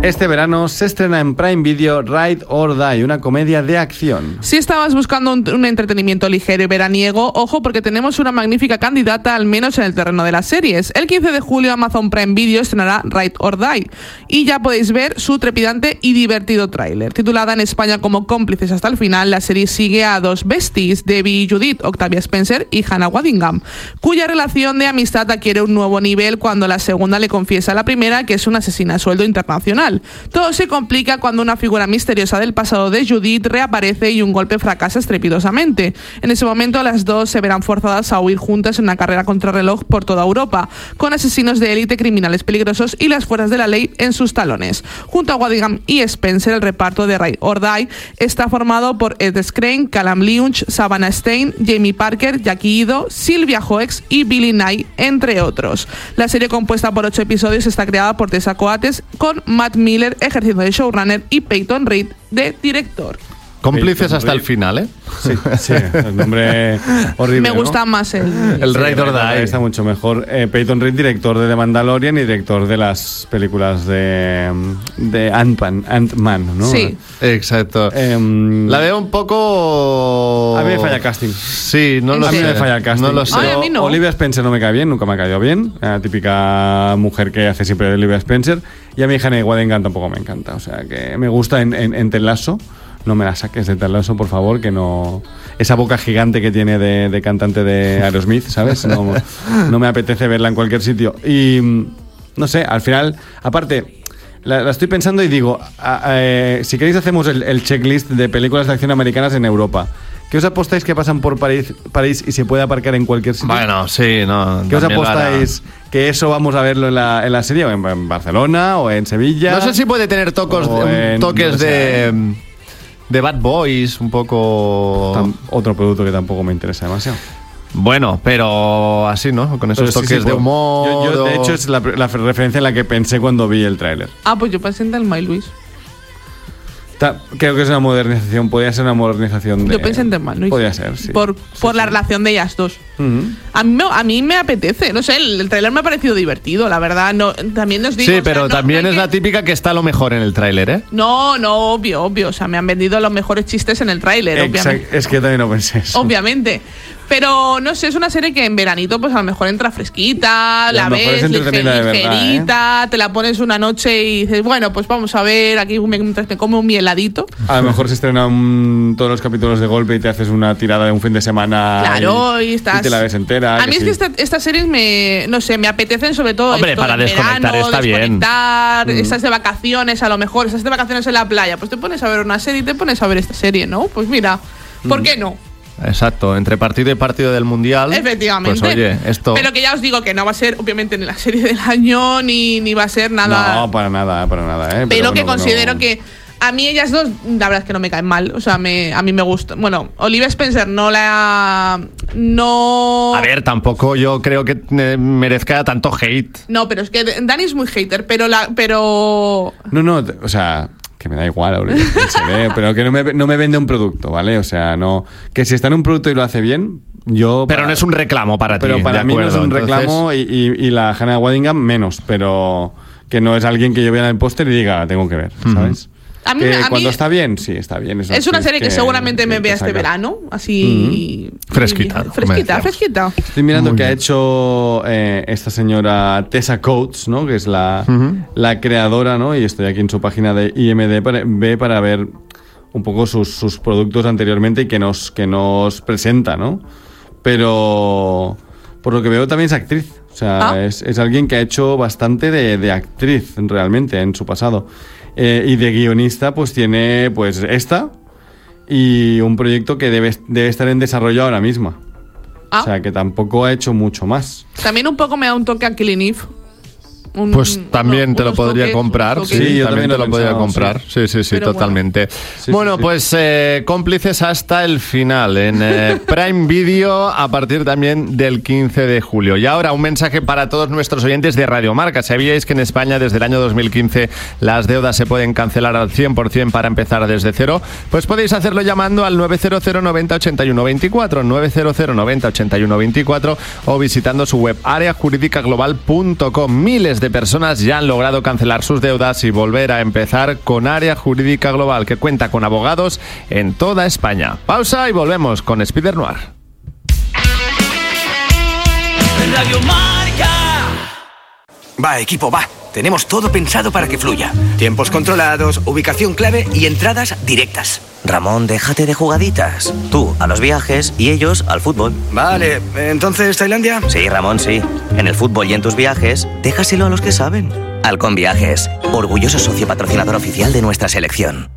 Este verano se estrena en Prime Video Ride or Die, una comedia de acción. Si estabas buscando un entretenimiento ligero y veraniego, ojo porque tenemos una magnífica candidata, al menos en el terreno de las series. El 15 de julio Amazon Prime Video estrenará Ride or Die y ya podéis ver su trepidante y divertido tráiler. Titulada en España como Cómplices hasta el final, la serie sigue a dos besties, Debbie y Judith, Octavia Spencer y Hannah Waddingham, cuya relación de amistad adquiere un nuevo nivel cuando la segunda le confiesa a la primera que es una asesina a sueldo internacional. Todo se complica cuando una figura misteriosa del pasado de Judith reaparece y un golpe fracasa estrepitosamente. En ese momento las dos se verán forzadas a huir juntas en una carrera contrarreloj por toda Europa, con asesinos de élite, criminales peligrosos y las fuerzas de la ley en sus talones. Junto a Waddingham y Spencer, el reparto de Ride or Die está formado por Ed Skrein, Callum Lynch, Savannah Stein, Jamie Parker, Jackie Ido, Sylvia Hoeks y Billy Knight, entre otros. La serie, compuesta por 8 episodios, está creada por Tessa Coates, con Matt Miller ejerciendo de showrunner y Peyton Reed de director. Cómplices hasta el final, ¿eh? Sí, el nombre horrible. Me gusta más el Ride or Die. Está mucho mejor. Peyton Reed, director de The Mandalorian y director de las películas de Ant-Man, ¿no? Sí. Exacto. La veo un poco... A mí me falla el casting. Sí, no lo sé. A mí me falla el casting. No lo sé. Ay, a mí no. Olivia Spencer no me cae bien, nunca me ha caído bien. La típica mujer que hace siempre de Olivia Spencer. Y a mí Hannah Waddingham tampoco me encanta. O sea, que me gusta en Ted Lasso. No me la saques de Ted Lasso, por favor, que no... Esa boca gigante que tiene de cantante de Aerosmith, ¿sabes? No me apetece verla en cualquier sitio. Y, no sé, al final... Aparte, la estoy pensando y digo... si queréis hacemos el checklist de películas de acción americanas en Europa. ¿Qué os apostáis que pasan por París y se puede aparcar en cualquier sitio? Bueno, sí, no... ¿Qué os apostáis que eso vamos a verlo en la serie? ¿O en Barcelona o en Sevilla? No sé si puede tener toques de Bad Boys, un poco... Otro producto que tampoco me interesa demasiado. Bueno, pero así, ¿no? Con esos toques de humor... Yo, de hecho, es la referencia en la que pensé cuando vi el tráiler. Pues yo pensé en Thelma y Luis. Creo que es una modernización. Podría ser una modernización de... Yo pensé en Thelma y Luis. Podría ser, sí. Por la relación de ellas dos. Uh-huh. A mí me apetece. No sé, el tráiler me ha parecido divertido, la verdad. No, también nos digo... Sí, pero también es la típica que está lo mejor en el tráiler, ¿eh? No, obvio. O sea, me han vendido los mejores chistes en el tráiler, obviamente. Es que también lo pensé eso. Obviamente. Pero, no sé, es una serie que en veranito pues a lo mejor entra fresquita, la ves ligerita, te la pones una noche y dices, bueno, pues vamos a ver, aquí mientras me como un heladito. A lo mejor se estrenan todos los capítulos de golpe y te haces una tirada de un fin de semana. Claro, y te la ves entera. A mí es que estas series me apetecen sobre todo. Hombre, para desconectar verano, está bien. Estás de vacaciones, a lo mejor, estás de vacaciones en la playa, pues te pones a ver una serie y te pones a ver esta serie, ¿no? Pues mira, ¿por qué no? Exacto, entre partido y partido del Mundial. Efectivamente. Pues oye, esto... Pero que ya os digo que no va a ser, obviamente, ni la serie del año, ni va a ser nada... No, para nada, Pero que considero que a mí ellas dos, la verdad es que no me caen mal. O sea, a mí me gusta. Bueno, Olivia Spencer no... A ver, tampoco yo creo que merezca tanto hate. No, pero es que Dani es muy hater, pero... No, o sea... Que me da igual, pero que no me vende un producto, ¿vale? O sea, no... Que si está en un producto y lo hace bien, yo... Pero no es un reclamo para ti, pero para mí no es un reclamo y la Hannah Waddingham menos, pero que no es alguien que yo vea en el póster y diga, tengo que ver, ¿sabes? Cuando está bien, sí, está bien. Es una serie que seguramente me vea este verano, así... Fresquita. Estoy mirando que ha hecho esta señora Tessa Coates, ¿no? Que es la creadora, ¿no? Y estoy aquí en su página de IMDb para ver un poco sus productos anteriormente y que nos presenta, ¿no? Pero por lo que veo también es actriz. O sea, es alguien que ha hecho bastante de actriz realmente en su pasado. Y de guionista pues tiene pues esta y un proyecto que debe estar en desarrollo ahora misma. O sea, que tampoco ha hecho mucho más. También un poco me da un toque a Killing Eve. Pues también te lo podría comprar. Sí, yo también te lo podría comprar. Sí, totalmente. Bueno, pues cómplices hasta el final en Prime Video a partir también del 15 de julio. Y ahora un mensaje para todos nuestros oyentes de Radio Marca. ¿Sabíais que en España desde el año 2015 las deudas se pueden cancelar al 100% para empezar desde cero? Pues podéis hacerlo llamando al 900 90 81 24, 900 90 81 24 o visitando su web areajurídicaglobal.com. Miles de de personas ya han logrado cancelar sus deudas y volver a empezar con Área Jurídica Global, que cuenta con abogados en toda España. Pausa y volvemos con Spider Noir. Radio Marca. Va, equipo, va. Tenemos todo pensado para que fluya. Tiempos controlados, ubicación clave y entradas directas. Ramón, déjate de jugaditas. Tú a los viajes y ellos al fútbol. Vale, ¿entonces Tailandia? Sí, Ramón, sí. En el fútbol y en tus viajes, déjaselo a los que saben. Halcón Viajes, orgulloso socio patrocinador oficial de nuestra selección.